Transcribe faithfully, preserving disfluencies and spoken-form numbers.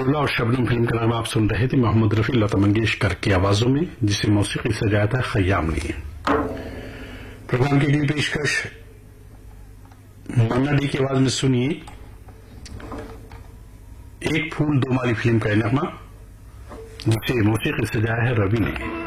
शोला और शबनम फिल्म का नाम आप सुन रहे थे मोहम्मद रफी लता मंगेशकर की आवाजों में, जिसे मौसीकी सजाया था खयाम ने। प्रोग्राम की अगली पेशकश मन्ना डे की आवाज में सुनिए एक फूल दो माली फिल्म का नगमा, जिसे मौसीकी सजाया है रवि ने।